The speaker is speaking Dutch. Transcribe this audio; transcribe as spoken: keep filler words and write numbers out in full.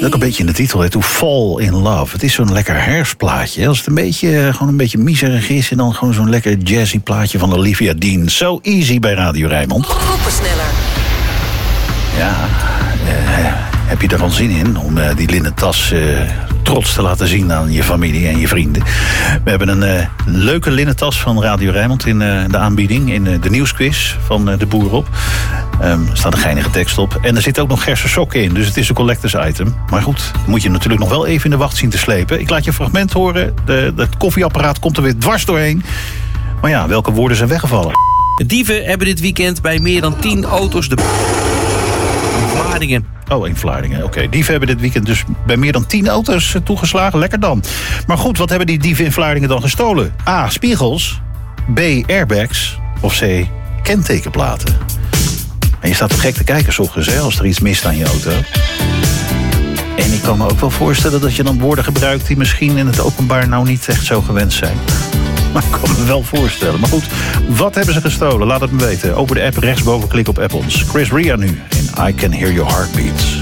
ook een beetje in de titel, hè, To Fall in Love. Het is zo'n lekker herfstplaatje. Als het een beetje, gewoon een beetje miserig is... en dan gewoon zo'n lekker jazzy plaatje van Olivia Dean. So easy bij Radio Rijnmond. Popensneller. Ja, uh, heb je er al zin in om uh, die linnen tas... Uh, trots te laten zien aan je familie en je vrienden. We hebben een uh, leuke linnen tas van Radio Rijnmond in uh, de aanbieding. In uh, de nieuwsquiz van uh, de boer op. Um, er staat een geinige tekst op. En er zit ook nog gerse sokken in. Dus het is een collectors item. Maar goed, moet je natuurlijk nog wel even in de wacht zien te slepen. Ik laat je een fragment horen. De, het koffieapparaat komt er weer dwars doorheen. Maar ja, welke woorden zijn weggevallen? De dieven hebben dit weekend bij meer dan tien auto's de... Vlaardingen. Oh, in Vlaardingen. Oké, okay. Dieven hebben dit weekend dus bij meer dan tien auto's toegeslagen. Lekker dan. Maar goed, wat hebben die dieven in Vlaardingen dan gestolen? A. Spiegels. B. Airbags. Of C. Kentekenplaten. En je staat toch gek te kijken 's ochtends, hè, als er iets mist aan je auto. En ik kan me ook wel voorstellen dat je dan woorden gebruikt... die misschien in het openbaar nou niet echt zo gewenst zijn. Maar ik kan me wel voorstellen. Maar goed, wat hebben ze gestolen? Laat het me weten. Open de app rechtsboven, klik op App ons. Chris Ria nu in I Can Hear Your Heartbeats.